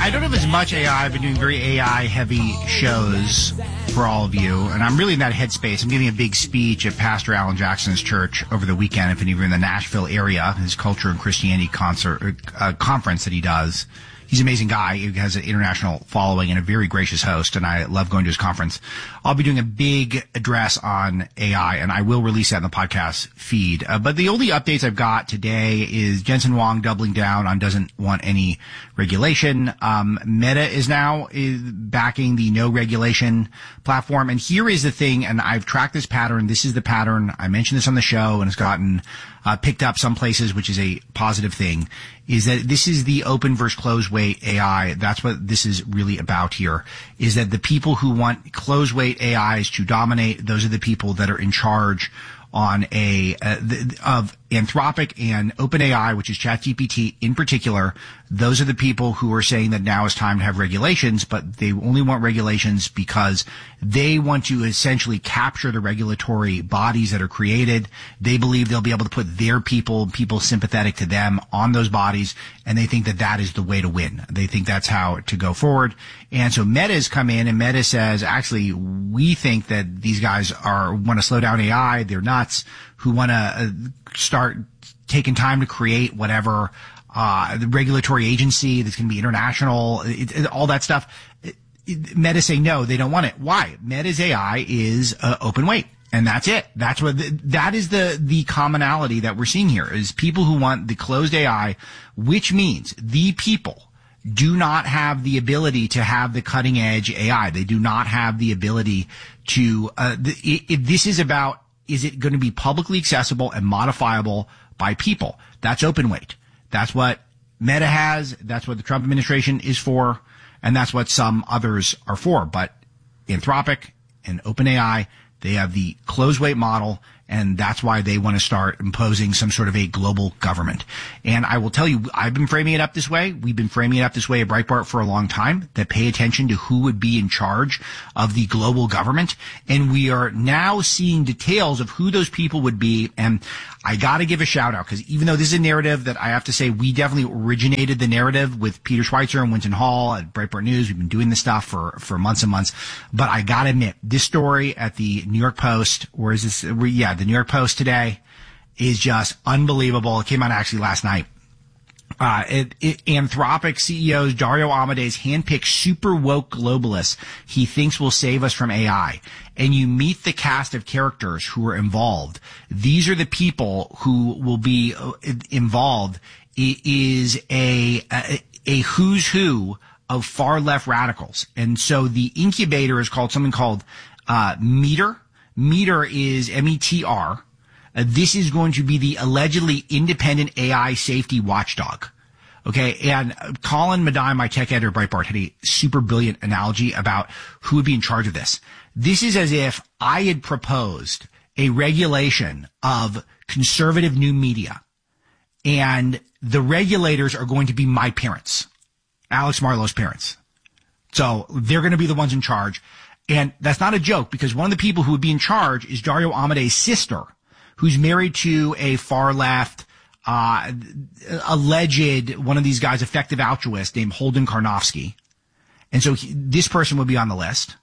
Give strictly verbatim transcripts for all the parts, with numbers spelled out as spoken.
I don't have as much A I. I've been doing very A I-heavy shows for all of you, and I'm really in that headspace. I'm giving a big speech at Pastor Alan Jackson's church over the weekend, if any of you are in the Nashville area, his Culture and Christianity concert uh, conference that he does. He's an amazing guy. He has an international following and a very gracious host, and I love going to his conference. I'll be doing a big address on A I, and I will release that in the podcast feed. Uh, but the only updates I've got today is Jensen Huang doubling down on doesn't want any regulation. Um, Meta is now is backing the no regulation platform. And here is the thing, and I've tracked this pattern. This is the pattern. I mentioned this on the show, and it's gotten uh, picked up some places, which is a positive thing, is that this is the open versus closed weight A I. That's what this is really about here, is that the people who want closed weight A Is to dominate, those are the people that are in charge on a uh, the, of Anthropic and OpenAI, which is ChatGPT in particular. Those are the people who are saying that now is time to have regulations, but they only want regulations because they want to essentially capture the regulatory bodies that are created. They believe they'll be able to put their people, people sympathetic to them, on those bodies, and they think that that is the way to win. They think that's how to go forward. And so Meta's come in, and Meta says, actually, we think that these guys are want to slow down A I. They're nuts, who want to uh, start taking time to create whatever uh the regulatory agency that's going to be international, it, it, all that stuff. It, it, Meta saying no, they don't want it. Why? Meta's A I is uh, open weight, and that's it. That's what the, that is the the commonality that we're seeing here, is people who want the closed A I, which means the people do not have the ability to have the cutting edge A I. They do not have the ability to. Uh, the, if this is about, is it going to be publicly accessible and modifiable by people? That's open weight. That's what Meta has. That's what the Trump administration is for. And that's what some others are for. But Anthropic and OpenAI, they have the closed weight model, and that's why they want to start imposing some sort of a global government. And I will tell you, I've been framing it up this way. We've been framing it up this way at Breitbart for a long time, that pay attention to who would be in charge of the global government. And we are now seeing details of who those people would be. And I got to give a shout out, because even though this is a narrative that I have to say we definitely originated the narrative with Peter Schweitzer and Winton Hall at Breitbart News. We've been doing this stuff for, for months and months. But I got to admit, this story at the New York Post, or is this, yeah, the New York Post today, is just unbelievable. It came out actually last night. Uh, it, it, Anthropic C E O Dario Amade's handpicked super woke globalists he thinks will save us from A I. And you meet the cast of characters who are involved. These are the people who will be involved. It is a, a, a who's who of far left radicals. And so the incubator is called something called, uh, Meter. Meter is M E T R. Uh, this is going to be the allegedly independent A I safety watchdog. Okay. And uh, Colin Maddai, my tech editor at Breitbart, had a super brilliant analogy about who would be in charge of this. This is as if I had proposed a regulation of conservative new media, and the regulators are going to be my parents, Alex Marlow's parents. So they're going to be the ones in charge. And that's not a joke, because one of the people who would be in charge is Dario Amade's sister, who's married to a far left, uh, alleged, one of these guys, effective altruist named Holden Karnofsky. And so he, this person would be on the list.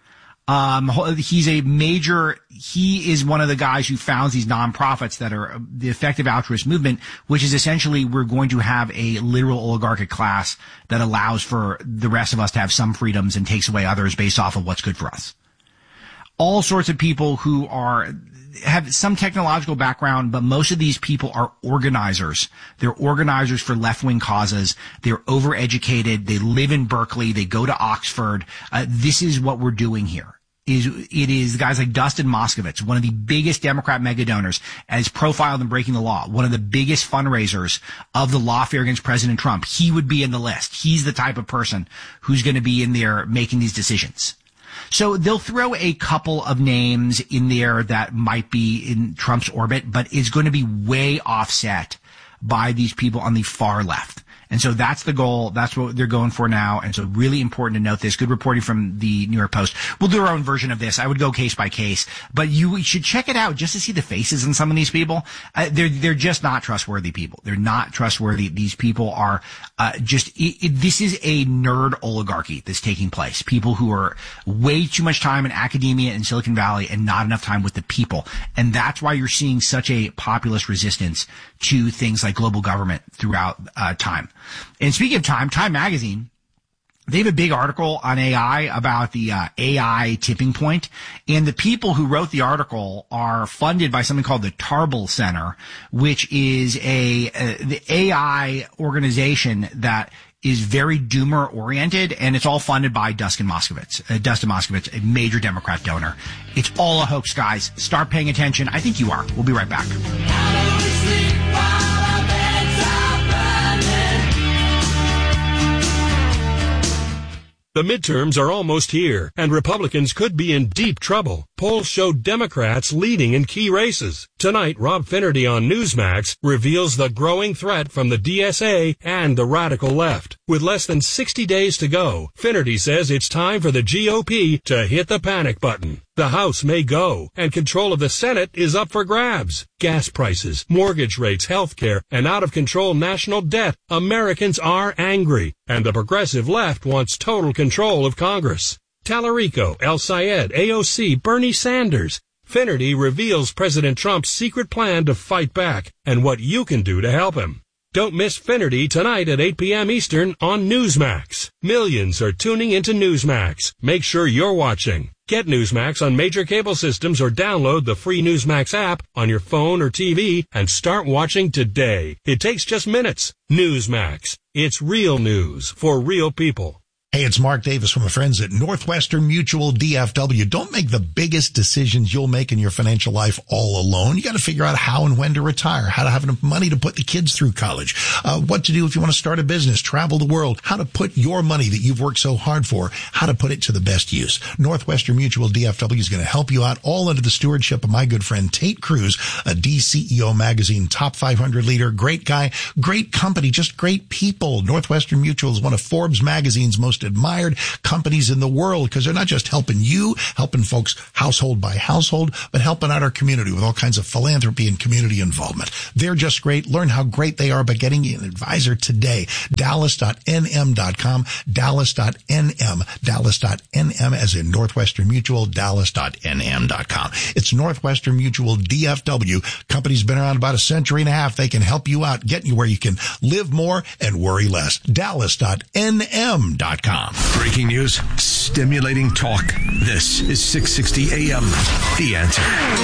Um, he's a major, he is one of the guys who founds these nonprofits that are the effective altruist movement, which is essentially we're going to have a literal oligarchic class that allows for the rest of us to have some freedoms and takes away others based off of what's good for us. All sorts of people who are, have some technological background, but most of these people are organizers. They're organizers for left-wing causes. They're overeducated. They live in Berkeley. They go to Oxford. Uh, this is what we're doing here. Is it is guys like Dustin Moskovitz, one of the biggest Democrat mega donors, as profiled in Breaking the Law, one of the biggest fundraisers of the lawfare against President Trump. He would be in the list. He's the type of person who's going to be in there making these decisions. So they'll throw a couple of names in there that might be in Trump's orbit, but is going to be way offset by these people on the far left. And so that's the goal. That's what they're going for now. And so really important to note this. Good reporting from the New York Post. We'll do our own version of this. I would go case by case, but you should check it out just to see the faces in some of these people. Uh, they're, they're just not trustworthy people. They're not trustworthy. These people are, uh, just, it, it, this is a nerd oligarchy that's taking place. People who are way too much time in academia in Silicon Valley and not enough time with the people. And that's why you're seeing such a populist resistance to things like global government throughout uh, time. And speaking of Time, Time Magazine, they have a big article on A I about the uh, A I tipping point. And the people who wrote the article are funded by something called the Tarbell Center, which is a uh, the A I organization that is very doomer oriented, and it's all funded by Dustin Moskovitz. Uh, Dustin Moskovitz, a major Democrat donor. It's all a hoax, guys. Start paying attention. I think you are. We'll be right back. The midterms are almost here, and Republicans could be in deep trouble. Polls show Democrats leading in key races. Tonight, Rob Finnerty on Newsmax reveals the growing threat from the D S A and the radical left. With less than sixty days to go, Finnerty says it's time for the G O P to hit the panic button. The House may go, and control of the Senate is up for grabs. Gas prices, mortgage rates, health care, and out-of-control national debt. Americans are angry, and the progressive left wants total control of Congress. Tallarico, El Sayed, A O C, Bernie Sanders. Finnerty reveals President Trump's secret plan to fight back, and what you can do to help him. Don't miss Finnerty tonight at eight p.m. Eastern on Newsmax. Millions are tuning into Newsmax. Make sure you're watching. Get Newsmax on major cable systems or download the free Newsmax app on your phone or T V and start watching today. It takes just minutes. Newsmax. It's real news for real people. Hey, it's Mark Davis from the friends at Northwestern Mutual D F W. Don't make the biggest decisions you'll make in your financial life all alone. You got to figure out how and when to retire, how to have enough money to put the kids through college, uh, what to do if you want to start a business, travel the world, how to put your money that you've worked so hard for, how to put it to the best use. Northwestern Mutual D F W is going to help you out, all under the stewardship of my good friend Tate Cruz, a D C E O magazine top five hundred leader, great guy, great company, just great people. Northwestern Mutual is one of Forbes magazine's most admired companies in the world because they're not just helping you, helping folks household by household, but helping out our community with all kinds of philanthropy and community involvement. They're just great. Learn how great they are by getting an advisor today. Dallas dot N M dot com, Dallas dot N M, Dallas dot N M as in Northwestern Mutual, Dallas dot N M dot com. It's Northwestern Mutual D F W. Company's been around about a century and a half. They can help you out, getting you where you can live more and worry less. Dallas dot N M dot com. Breaking news, stimulating talk. This is six sixty A M. The Answer.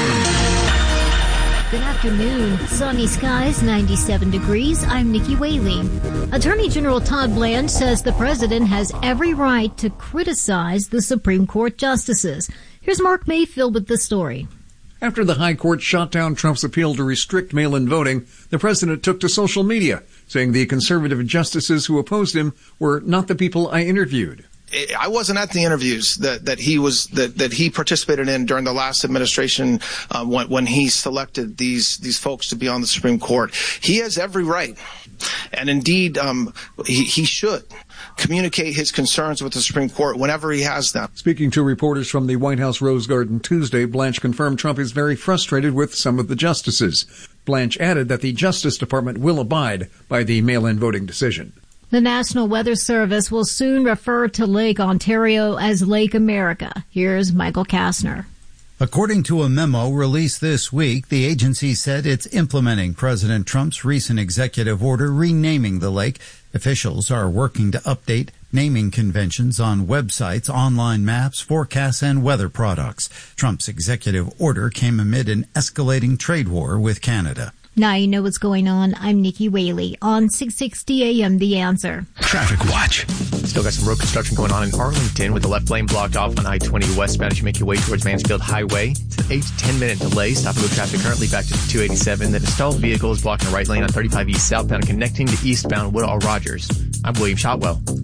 Good afternoon. Sunny skies, ninety-seven degrees. I'm Nikki Whaley. Attorney General Todd Blanche says the president has every right to criticize the Supreme Court justices. Here's Mark Mayfield with the story. After the High Court shot down Trump's appeal to restrict mail-in voting, the president took to social media, saying the conservative justices who opposed him were not the people I interviewed. I wasn't at the interviews that, that he was that, that he participated in during the last administration uh, when, when he selected these these folks to be on the Supreme Court. He has every right, and indeed um, he, he should communicate his concerns with the Supreme Court whenever he has them. Speaking to reporters from the White House Rose Garden Tuesday, Blanche confirmed Trump is very frustrated with some of the justices. Blanche added that the Justice Department will abide by the mail-in voting decision. The National Weather Service will soon refer to Lake Ontario as Lake America. Here's Michael Kastner. According to a memo released this week, the agency said it's implementing President Trump's recent executive order renaming the lake. Officials are working to update naming conventions on websites, online maps, forecasts, and weather products. Trump's executive order came amid an escalating trade war with Canada. Now you know what's going on. I'm Nikki Whaley on six sixty A M The Answer. Traffic Watch. Still got some road construction going on in Arlington with the left lane blocked off on I twenty westbound as you make your way towards Mansfield Highway. It's an eight to ten minute delay. Stop and go traffic currently back to two eighty-seven. The stalled vehicle is blocking the right lane on thirty-five east southbound connecting to eastbound Woodall Rogers. I'm William Shotwell.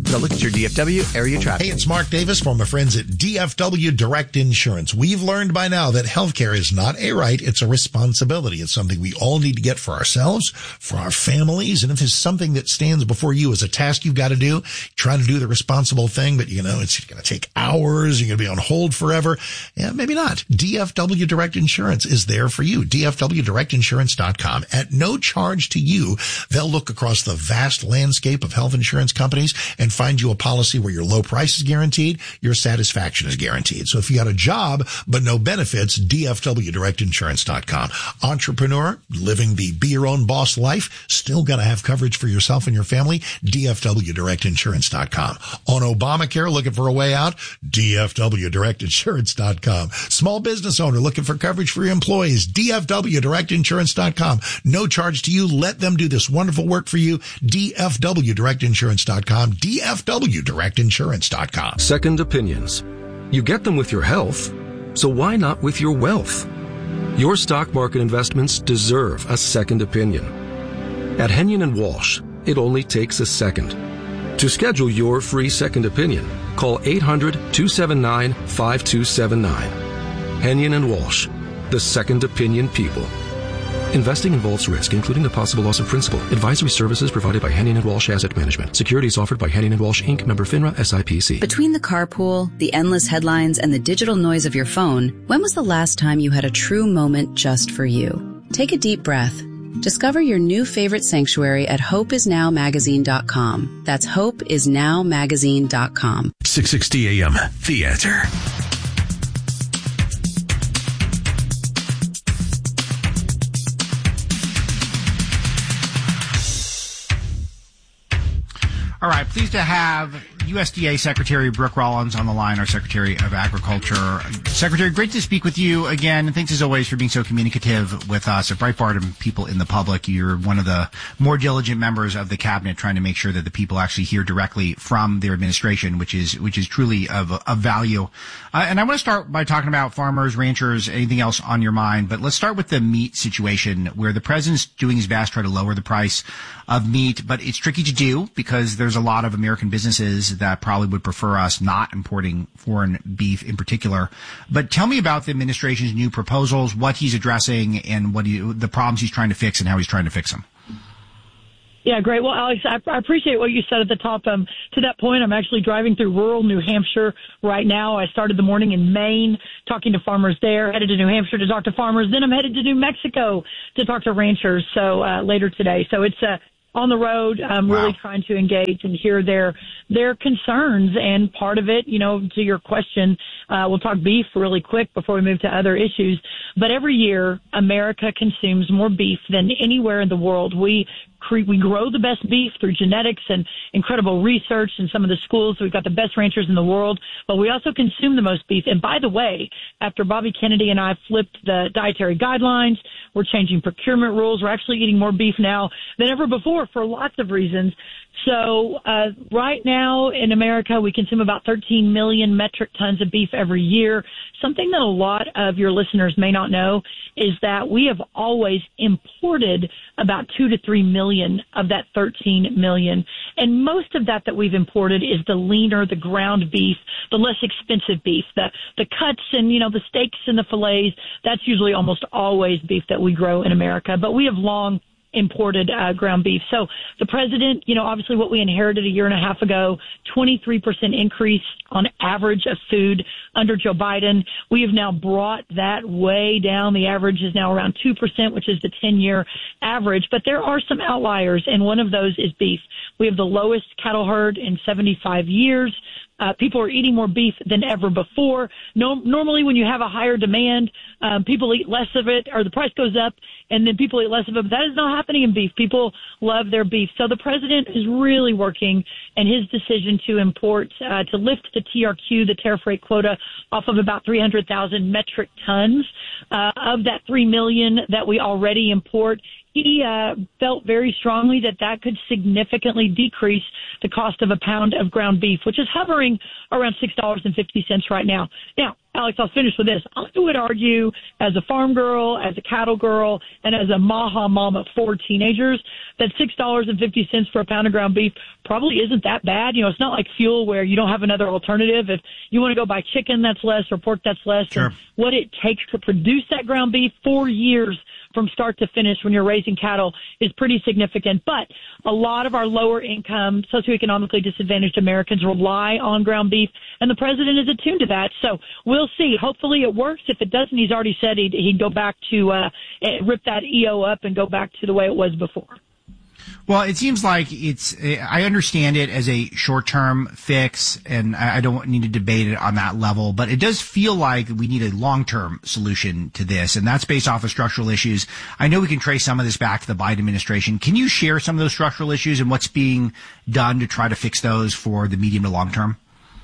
Now look at your D F W area traffic. Hey, it's Mark Davis from my friends at D F W Direct Insurance. We've learned by now that healthcare is not a right, it's a responsibility. It's something we all need to get for ourselves, for our families, and if there's something that stands before you as a task you've got to do, try to do the responsible thing, but you know, it's going to take hours, you're going to be on hold forever. Yeah, maybe not. D F W Direct Insurance is there for you. D F W direct insurance dot com. At no charge to you, they'll look across the vast landscape of health insurance companies and find you a policy where your low price is guaranteed, your satisfaction is guaranteed. So if you got a job but no benefits, D F W direct insurance dot com. Entrepreneur, living the be your own boss life, still got to have coverage for yourself and your family, D F W direct insurance dot com. On Obamacare, looking for a way out, D F W direct insurance dot com. Small business owner looking for coverage for your employees, D F W direct insurance dot com. No charge to you. Let them do this wonderful work for you, D F W direct insurance dot com, D F W direct insurance dot com. Second opinions. You get them with your health, so why not with your wealth? Your stock market investments deserve a second opinion. At Hennion and Walsh, it only takes a second. To schedule your free second opinion, call eight hundred, two seven nine, five two seven nine. Hennion and Walsh, the second opinion people. Investing involves risk, including the possible loss of principal. Advisory services provided by Hennion and Walsh Asset Management. Securities offered by Hennion and Walsh, Incorporated. Member FINRA, S I P C. Between the carpool, the endless headlines, and the digital noise of your phone, when was the last time you had a true moment just for you? Take a deep breath. Discover your new favorite sanctuary at hope is now magazine dot com. That's hope is now magazine dot com. six sixty A M, The Answer. All right, pleased to have U S D A Secretary Brooke Rollins on the line, our Secretary of Agriculture. Secretary, great to speak with you again, and thanks as always for being so communicative with us at Breitbart and people in the public. You're one of the more diligent members of the cabinet, trying to make sure that the people actually hear directly from their administration, which is which is truly of, of value. Uh, and I want to start by talking about farmers, ranchers, anything else on your mind, but let's start with the meat situation, where the president's doing his best to try to lower the price of meat, but it's tricky to do because there's a lot of American businesses that probably would prefer us not importing foreign beef in particular. But tell me about the administration's new proposals, what he's addressing, and what he, the problems he's trying to fix and how he's trying to fix them. Yeah, great. Well, Alex, I, I appreciate what you said at the top. Um, to that point, I'm actually driving through rural New Hampshire right now. I started the morning in Maine talking to farmers there, headed to New Hampshire to talk to farmers. Then I'm headed to New Mexico to talk to ranchers. So uh, later today. So it's uh, on the road. I'm wow. really trying to engage and hear their their concerns. And part of it, you know, to your question, uh, we'll talk beef really quick before we move to other issues. But every year, America consumes more beef than anywhere in the world. We We grow the best beef through genetics and incredible research in some of the schools. We've got the best ranchers in the world, but we also consume the most beef. And by the way, after Bobby Kennedy and I flipped the dietary guidelines, we're changing procurement rules. We're actually eating more beef now than ever before for lots of reasons. So uh, right now in America, we consume about thirteen million metric tons of beef every year. Something that a lot of your listeners may not know is that we have always imported about two to three million of that thirteen million. And most of that that we've imported is the leaner, the ground beef, the less expensive beef, the, the cuts and, you know, the steaks and the fillets. That's usually almost always beef that we grow in America. But we have long imported uh, ground beef. So the president, you know, obviously what we inherited a year and a half ago, twenty-three percent increase on average of food under Joe Biden. We have now brought that way down. The average is now around two percent, which is the ten-year average. But there are some outliers, and one of those is beef. We have the lowest cattle herd in seventy-five years. Uh, people are eating more beef than ever before. No, normally when you have a higher demand, um, people eat less of it, or the price goes up, and then people eat less of it. But that is not happening in beef. People love their beef. So the president is really working, and his decision to import, uh, to lift the T R Q, the tariff rate quota, off of about three hundred thousand metric tons uh, of that three million that we already import. He uh, felt very strongly that that could significantly decrease the cost of a pound of ground beef, which is hovering around six dollars and fifty cents right now. Now, Alex, I'll finish with this. I would argue, as a farm girl, as a cattle girl, and as a Maha mom of four teenagers, that six dollars and fifty cents for a pound of ground beef probably isn't that bad. You know, it's not like fuel where you don't have another alternative. If you want to go buy chicken, that's less, or pork, that's less. Sure. And what it takes to produce that ground beef, four years from start to finish when you're raising cattle, is pretty significant. But a lot of our lower income, socioeconomically disadvantaged Americans rely on ground beef, and the president is attuned to that. So we'll see. Hopefully it works. If it doesn't, he's already said he'd, he'd go back to uh, rip that E O up and go back to the way it was before. Well, it seems like it's, I understand it as a short-term fix, and I don't need to debate it on that level, but it does feel like we need a long-term solution to this, and that's based off of structural issues. I know we can trace some of this back to the Biden administration. Can you share some of those structural issues and what's being done to try to fix those for the medium to long term?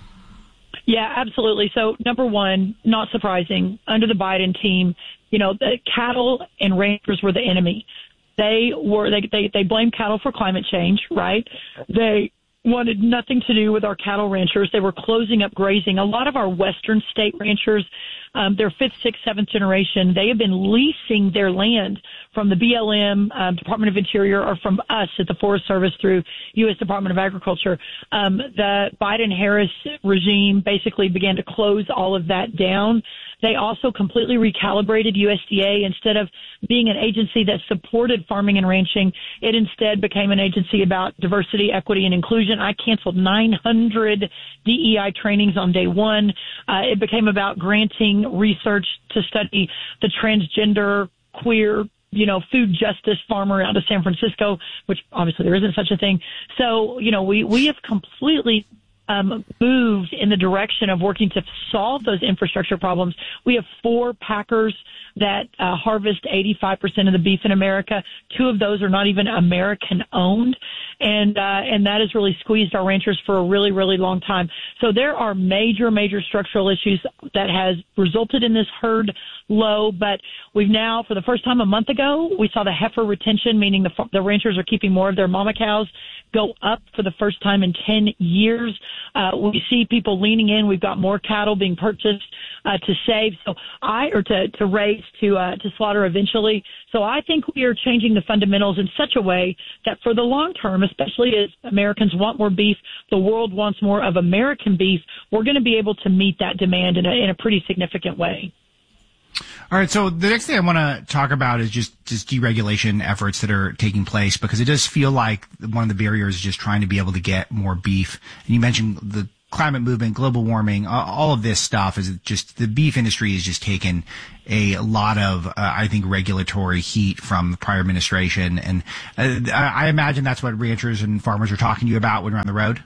Yeah, absolutely. So, number one, not surprising, under the Biden team, you know, the cattle and ranchers were the enemy. They were they, they they blamed cattle for climate change, right? They wanted nothing to do with our cattle ranchers. They were closing up grazing. A lot of our western state ranchers, um, they're fifth, sixth, seventh generation. They have been leasing their land from the B L M, um, Department of Interior, or from us at the Forest Service through U S Department of Agriculture. Um, the Biden-Harris regime basically began to close all of that down. They also completely recalibrated U S D A. Instead of being an agency that supported farming and ranching, it instead became an agency about diversity, equity, and inclusion. I canceled nine hundred D E I trainings on day one. Uh, it became about granting research to study the transgender, queer, you know, food justice farmer out of San Francisco, which obviously there isn't such a thing. So, you know, we, we have completely Um, moved in the direction of working to solve those infrastructure problems. We have four packers that uh, harvest eighty-five percent of the beef in America. Two of those are not even American owned. And, uh, and that has really squeezed our ranchers for a really, really long time. So there are major, major structural issues that has resulted in this herd low. But we've now, for the first time a month ago, we saw the heifer retention, meaning the, the ranchers are keeping more of their mama cows, go up for the first time in ten years. Uh, we see people leaning in. We've got more cattle being purchased uh, to save, so I or to to raise to uh, to slaughter eventually. So I think we are changing the fundamentals in such a way that for the long term, especially as Americans want more beef, the world wants more of American beef, we're going to be able to meet that demand in a, in a pretty significant way. All right, so the next thing I want to talk about is just, just deregulation efforts that are taking place, because it does feel like one of the barriers is just trying to be able to get more beef. And you mentioned the climate movement, global warming, all of this stuff is just, the beef industry has just taken a lot of, uh, I think, regulatory heat from the prior administration. And uh, I imagine that's what ranchers and farmers are talking to you about when you're on the road.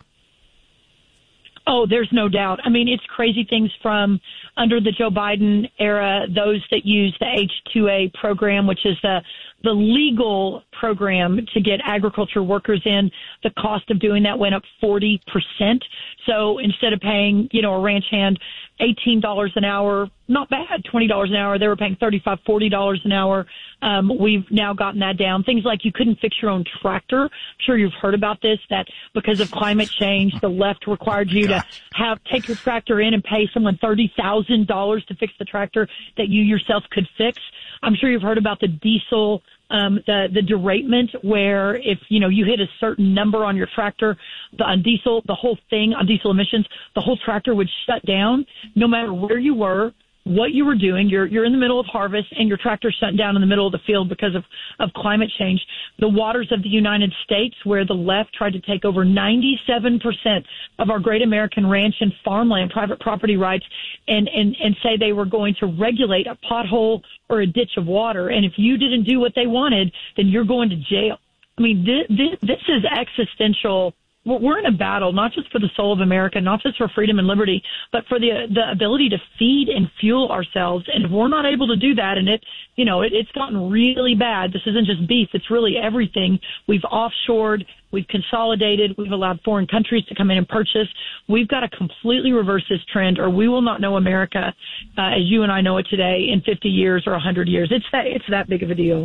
Oh, there's no doubt. I mean, it's crazy things from under the Joe Biden era, those that use the H two A program, which is the the legal program to get agriculture workers in. The cost of doing that went up forty percent. So instead of paying, you know, a ranch hand eighteen dollars an hour, not bad, twenty dollars an hour, they were paying thirty-five dollars, forty dollars an hour. Um, we've now gotten that down. Things like you couldn't fix your own tractor. I'm sure you've heard about this, that because of climate change, the left required you to have take your tractor in and pay someone thirty thousand dollars to fix the tractor that you yourself could fix. I'm sure you've heard about the diesel, um, the, the deratement, where if, you know, you hit a certain number on your tractor, the, on diesel, the whole thing on diesel emissions, the whole tractor would shut down no matter where you were, what you were doing. You're, you're in the middle of harvest and your tractor shut down in the middle of the field because of, of climate change. The waters of the United States, where the left tried to take over ninety-seven percent of our great American ranch and farmland, private property rights, and, and, and say they were going to regulate a pothole or a ditch of water. And if you didn't do what they wanted, then you're going to jail. I mean, this, this, this is existential. We're in a battle, not just for the soul of America, not just for freedom and liberty, but for the the ability to feed and fuel ourselves. And if we're not able to do that, and it, you know, it, it's gotten really bad. This isn't just beef; it's really everything. We've offshored, we've consolidated, we've allowed foreign countries to come in and purchase. We've got to completely reverse this trend, or we will not know America uh, as you and I know it today in fifty years or one hundred years. It's that it's that big of a deal.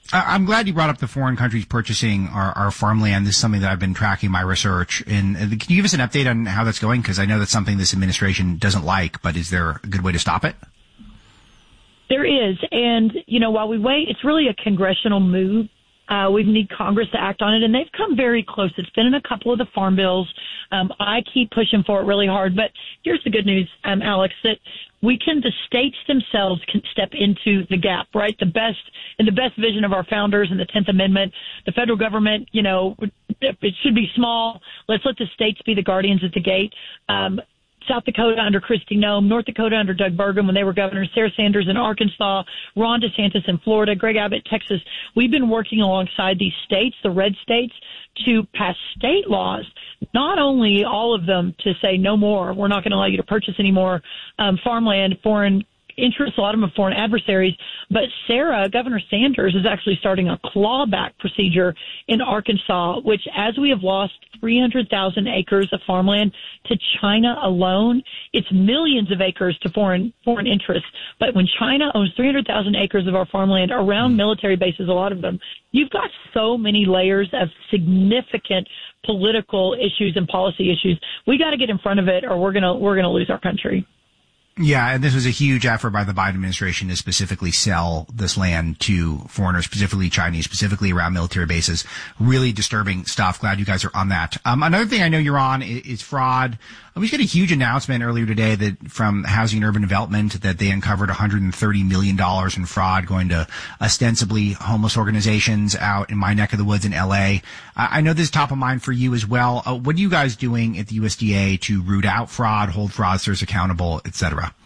I'm glad you brought up the foreign countries purchasing our, our farmland. This is something that I've been tracking my research. And can you give us an update on how that's going? Because I know that's something this administration doesn't like, but is there a good way to stop it? There is. And, you know, while we wait, it's really a congressional move. Uh, we need Congress to act on it, and they've come very close. It's been in a couple of the farm bills. Um, I keep pushing for it really hard. But here's the good news, um, Alex, that we can, the states themselves can step into the gap, right? The best, in the best vision of our founders in the tenth Amendment, the federal government, you know, it should be small. Let's let the states be the guardians at the gate. Um, South Dakota under Kristi Noem, North Dakota under Doug Burgum when they were governors, Sarah Sanders in Arkansas, Ron DeSantis in Florida, Greg Abbott, Texas. We've been working alongside these states, the red states, to pass state laws, not only all of them to say no more, we're not going to allow you to purchase any more um, farmland, foreign interests, a lot of them are foreign adversaries. But Sarah, Governor Sanders, is actually starting a clawback procedure in Arkansas, which as we have lost three hundred thousand acres of farmland to China alone, it's millions of acres to foreign foreign interests. But when China owns three hundred thousand acres of our farmland around military bases, a lot of them, you've got so many layers of significant political issues and policy issues. We got to get in front of it or we're going to we're going to lose our country. Yeah, and this was a huge effort by the Biden administration to specifically sell this land to foreigners, specifically Chinese, specifically around military bases. Really disturbing stuff. Glad you guys are on that. Um, another thing I know you're on is, is fraud. We just got a huge announcement earlier today that from Housing and Urban Development that they uncovered one hundred thirty million dollars in fraud going to ostensibly homeless organizations out in my neck of the woods in L A. Uh, I know this is top of mind for you as well. Uh, what are you guys doing at the U S D A to root out fraud, hold fraudsters accountable, et cetera?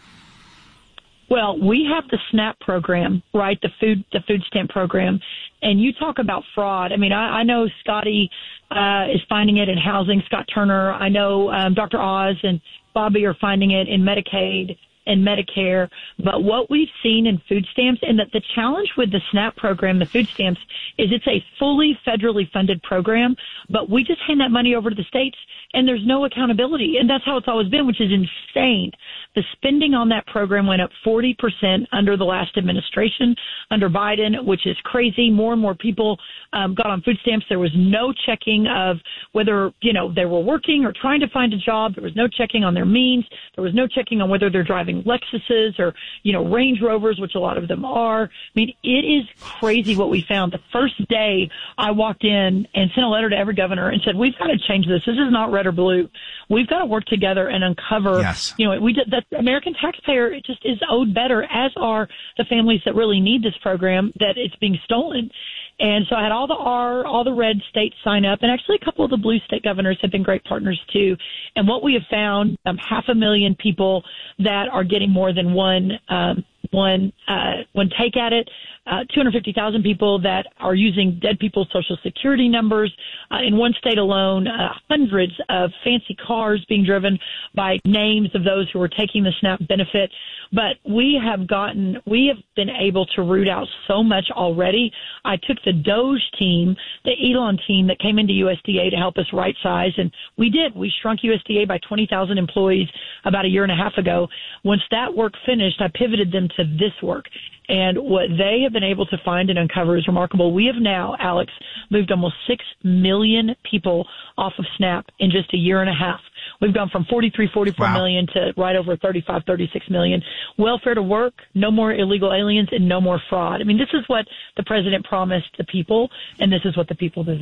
Well, we have the SNAP program, right? The food, the food stamp program. And you talk about fraud. I mean, I, I know Scotty, uh, is finding it in housing, Scott Turner. I know, um, Doctor Oz and Bobby are finding it in Medicaid and Medicare. But what we've seen in food stamps, and that the challenge with the SNAP program, the food stamps, is it's a fully federally funded program, but we just hand that money over to the states and there's no accountability. And that's how it's always been, which is insane. The spending on that program went up forty percent under the last administration, under Biden, which is crazy. More and more people um, got on food stamps. There was no checking of whether, you know, they were working or trying to find a job. There was no checking on their means. There was no checking on whether they're driving Lexuses or, you know, Range Rovers, which a lot of them are. I mean, it is crazy what we found. The first day I walked in and sent a letter to every governor and said, we've got to change this. This is not red or blue. We've got to work together and uncover, yes. you know, we did that. American taxpayer just is owed better, as are the families that really need this program, that it's being stolen. And so I had all the R, all the red states sign up, and actually a couple of the blue state governors have been great partners too. And what we have found, um, half a million people that are getting more than one, um, one, uh, one take at it. Uh, two hundred fifty thousand people that are using dead people's social security numbers. Uh, in one state alone, uh, hundreds of fancy cars being driven by names of those who are taking the SNAP benefit. But we have gotten, we have been able to root out so much already. I took the Doge team, the Elon team that came into U S D A to help us right size, and we did. We shrunk U S D A by twenty thousand employees about a year and a half ago. Once that work finished, I pivoted them to this work. And what they have been able to find and uncover is remarkable. We have now, Alex, moved almost six million people off of SNAP in just a year and a half. We've gone from forty-three, forty-four wow. million to right over thirty-five, thirty-six million. Welfare to work, no more illegal aliens, and no more fraud. I mean, this is what the president promised the people, and this is what the people deserve.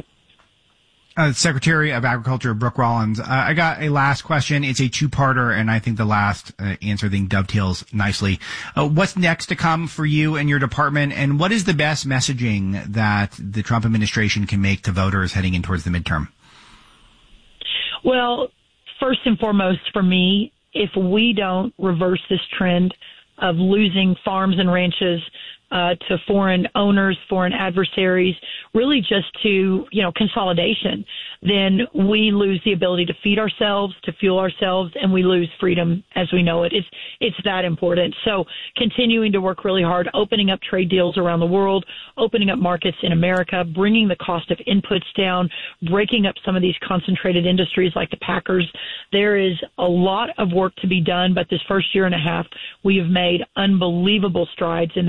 Uh, Secretary of Agriculture, Brooke Rollins. Uh, I got a last question. It's a two-parter, and I think the last uh, answer thing dovetails nicely. Uh, what's next to come for you and your department, and what is the best messaging that the Trump administration can make to voters heading in towards the midterm? Well, first and foremost for me, if we don't reverse this trend of losing farms and ranches uh, to foreign owners, foreign adversaries, really just to, you know, consolidation, then we lose the ability to feed ourselves, to fuel ourselves, and we lose freedom as we know it. It's, it's that important. So continuing to work really hard, opening up trade deals around the world, opening up markets in America, bringing the cost of inputs down, breaking up some of these concentrated industries like the packers. There is a lot of work to be done, but this first year and a half, we have made unbelievable strides in that direction.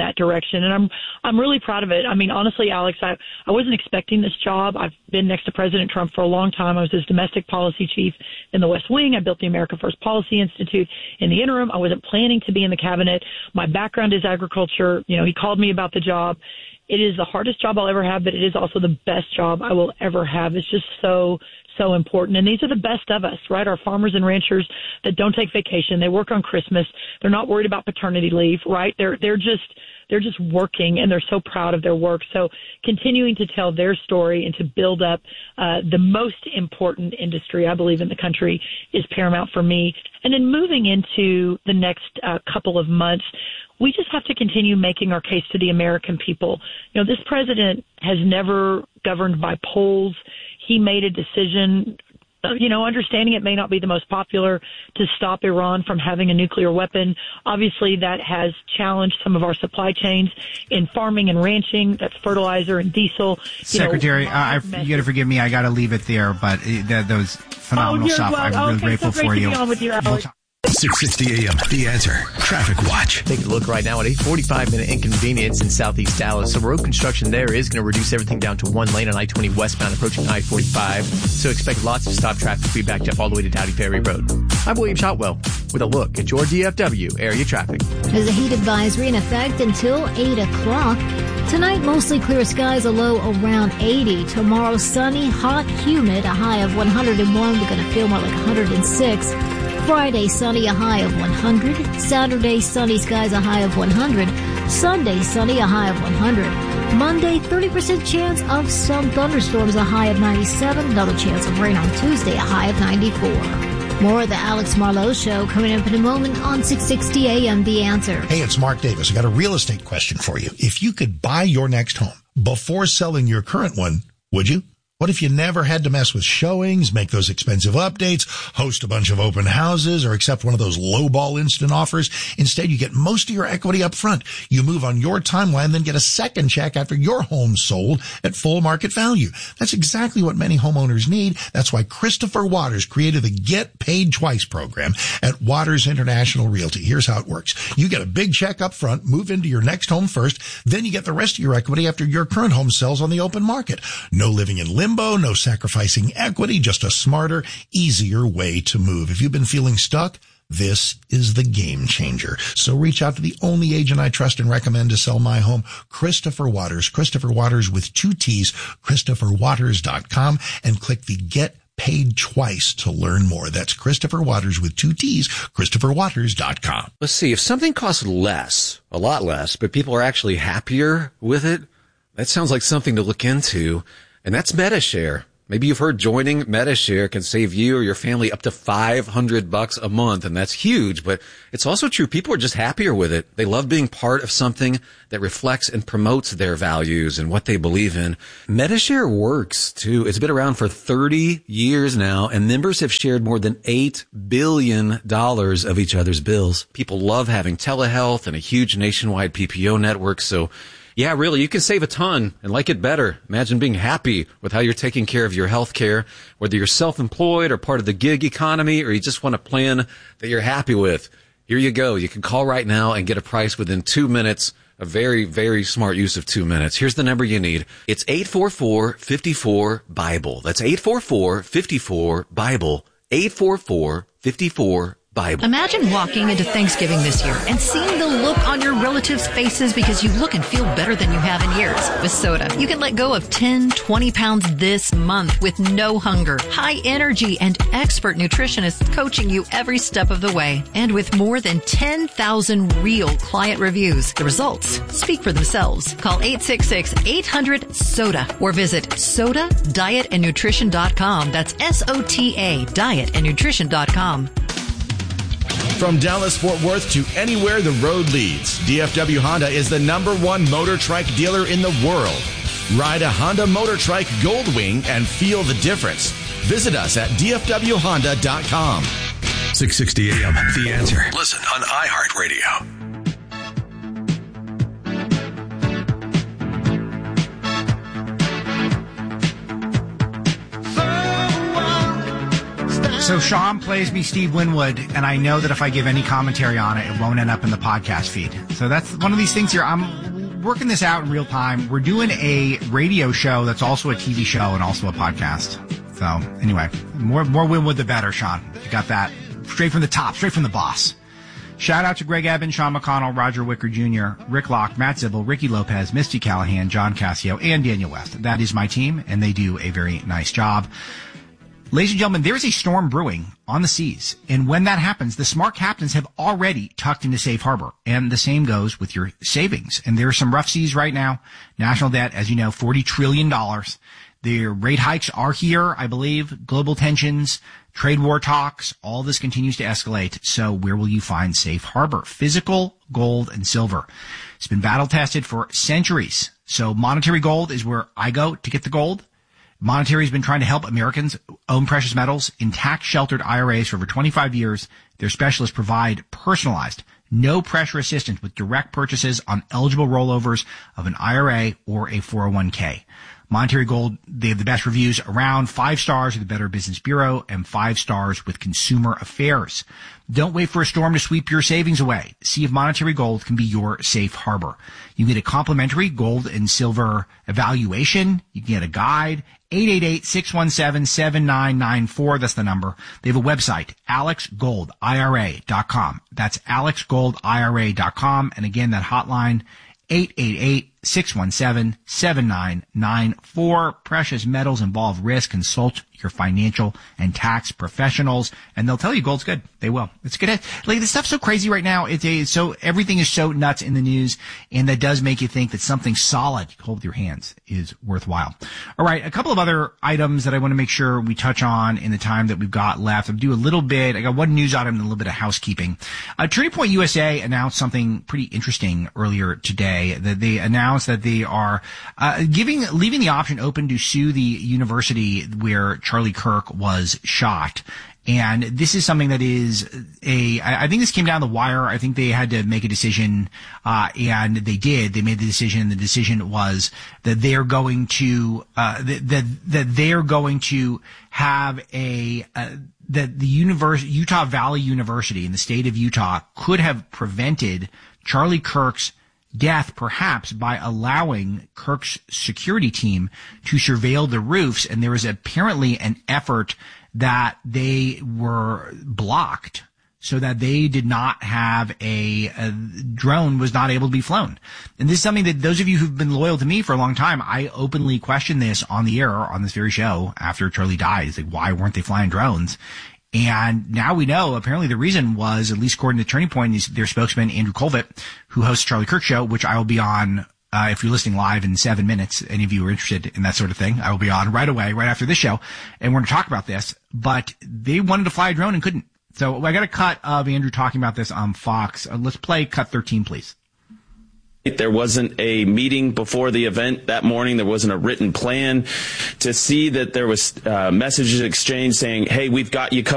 election, and I'm I'm really proud of it. I mean, honestly, Alex, I, I wasn't expecting this job. I've been next to President Trump for a long time. I was his domestic policy chief in the West Wing. I built the America First Policy Institute. In the interim, I wasn't planning to be in the cabinet. My background is agriculture. You know, he called me about the job. It is the hardest job I'll ever have, but it is also the best job I will ever have. It's just so so important. And these are the best of us, right? Our farmers and ranchers that don't take vacation. They work on Christmas. They're not worried about paternity leave, right? They're, they're just, they're just working, and they're so proud of their work. So continuing to tell their story and to build up uh, the most important industry, I believe, in the country is paramount for me. And then moving into the next uh, couple of months, we just have to continue making our case to the American people. You know, this president has never governed by polls. He made a decision, you know, understanding it may not be the most popular, to stop Iran from having a nuclear weapon. Obviously, that has challenged some of our supply chains in farming and ranching. That's fertilizer and diesel. You Secretary, know, uh, I, you got to forgive me. I got to leave it there, but uh, that, that was phenomenal oh, stuff. Well. I'm oh, really okay, grateful so great for to you. Be on with you, Alex. six sixty A M, The Answer. Traffic Watch. Take a look right now at a forty-five minute inconvenience in southeast Dallas. So road construction there is going to reduce everything down to one lane on I twenty westbound approaching I forty-five. So expect lots of stop traffic to be backed up all the way to Dowdy Ferry Road. I'm William Shotwell with a look at your D F W area traffic. There's a heat advisory in effect until eight o'clock. Tonight, mostly clear skies, a low around eighty. Tomorrow, sunny, hot, humid, a high of one hundred one. We're going to feel more like one hundred six. Friday, sunny, a high of one hundred. Saturday, sunny skies, a high of one hundred. Sunday, sunny, a high of one hundred. Monday, thirty percent chance of some thunderstorms, a high of ninety-seven. Another chance of rain on Tuesday, a high of ninety-four. More of the Alex Marlowe Show coming up in a moment on six sixty A M The Answer. Hey, it's Mark Davis. I got a real estate question for you. If you could buy your next home before selling your current one, would you? What if you never had to mess with showings, make those expensive updates, host a bunch of open houses, or accept one of those lowball instant offers? Instead, you get most of your equity up front. You move on your timeline, then get a second check after your home's sold at full market value. That's exactly what many homeowners need. That's why Christopher Waters created the Get Paid Twice program at Waters International Realty. Here's how it works. You get a big check up front, move into your next home first, then you get the rest of your equity after your current home sells on the open market. No living in limbo. No sacrificing equity, just a smarter, easier way to move. If you've been feeling stuck, this is the game changer. So reach out to the only agent I trust and recommend to sell my home, Christopher Waters. Christopher Waters with two T's, Christopher Waters dot com, and click the Get Paid Twice to learn more. That's Christopher Waters with two T's, Christopher Waters dot com. Let's see, if something costs less, a lot less, but people are actually happier with it, that sounds like something to look into. And that's MediShare. Maybe you've heard joining MediShare can save you or your family up to five hundred bucks a month, and that's huge. But it's also true. People are just happier with it. They love being part of something that reflects and promotes their values and what they believe in. MediShare works too. It's been around for thirty years now, and members have shared more than eight billion dollars of each other's bills. People love having telehealth and a huge nationwide P P O network. So yeah, really, you can save a ton and like it better. Imagine being happy with how you're taking care of your health care, whether you're self-employed or part of the gig economy, or you just want a plan that you're happy with. Here you go. You can call right now and get a price within two minutes. A very, very smart use of two minutes. Here's the number you need. It's eight four four, five four, BIBLE. That's eight four four, five four, BIBLE. eight four four, five four, Bible. Imagine walking into Thanksgiving this year and seeing the look on your relatives' faces because you look and feel better than you have in years. With Soda, you can let go of ten, twenty pounds this month with no hunger, high energy, and expert nutritionists coaching you every step of the way. And with more than ten thousand real client reviews, the results speak for themselves. Call eight six six, eight hundred, SODA or visit soda diet and nutrition dot com. That's S O T A, diet and nutrition dot com. From Dallas-Fort Worth to anywhere the road leads, D F W Honda is the number one motor trike dealer in the world. Ride a Honda Motor Trike Goldwing and feel the difference. Visit us at D F W Honda dot com. six sixty A M, The Answer. Listen on iHeartRadio. So Sean plays me Steve Winwood, and I know that if I give any commentary on it, it won't end up in the podcast feed. So that's one of these things here. I'm working this out in real time. We're doing a radio show that's also a T V show and also a podcast. So anyway, more more Winwood the better, Sean. You got that straight from the top, straight from the boss. Shout out to Greg Eben, Sean McConnell, Roger Wicker Junior, Rick Locke, Matt Zibel, Ricky Lopez, Misty Callahan, John Cassio, and Daniel West. That is my team, and they do a very nice job. Ladies and gentlemen, there is a storm brewing on the seas, and when that happens, the smart captains have already tucked into safe harbor, and the same goes with your savings. And there are some rough seas right now. National debt, as you know, forty trillion dollars. The rate hikes are here, I believe. Global tensions, trade war talks, all this continues to escalate. So where will you find safe harbor? Physical gold and silver. It's been battle tested for centuries. So monetary gold is where I go to get the gold. Monetary has been trying to help Americans own precious metals in tax-sheltered I R As for over twenty-five years. Their specialists provide personalized, no-pressure assistance with direct purchases on eligible rollovers of an I R A or a four oh one k. Monetary Gold, they have the best reviews around, five stars with the Better Business Bureau and five stars with Consumer Affairs. Don't wait for a storm to sweep your savings away. See if Monetary Gold can be your safe harbor. You can get a complimentary gold and silver evaluation. You can get a guide. eight eight eight, six one seven, seven nine nine four. That's the number. They have a website, alex gold I R A dot com. That's alex gold I R A dot com. And again, that hotline, eight eight eight, six one seven, seven nine nine four. Precious metals involve risk. Consult your financial and tax professionals, and they'll tell you gold's good. They will. It's good. Like, this stuff's so crazy right now. It's a, so everything is so nuts in the news, and that does make you think that something solid you can hold with your hands is worthwhile. All right, a couple of other items that I want to make sure we touch on in the time that we've got left. I'll do a little bit. I got one news item and a little bit of housekeeping. Uh, Turning Point U S A announced something pretty interesting earlier today. That they announced that they are uh, giving, leaving the option open to sue the university where Charlie Kirk was shot. And this is something that is a, I think this came down the wire. I think they had to make a decision, uh, and they did. They made the decision. The decision was that they're going to, uh, that, that, that they're going to have a, uh, that the univers- Utah Valley University in the state of Utah could have prevented Charlie Kirk's death, perhaps by allowing Kirk's security team to surveil the roofs. And there was apparently an effort that they were blocked so that they did not have a, a drone was not able to be flown. And this is something that those of you who've been loyal to me for a long time, I openly questioned this on the air on this very show after Charlie died. It's like, why weren't they flying drones? And now we know, apparently the reason was, at least according to Turning Point, is their spokesman, Andrew Colvett, who hosts Charlie Kirk Show, which I will be on, uh, if you're listening live in seven minutes, any of you are interested in that sort of thing, I will be on right away, right after this show, and we're going to talk about this. But they wanted to fly a drone and couldn't. So I got a cut of Andrew talking about this on Fox. Uh, let's play cut thirteen, please. There wasn't a meeting before the event that morning. There wasn't a written plan. To see that there was uh, messages exchanged saying, hey, we've got you covered.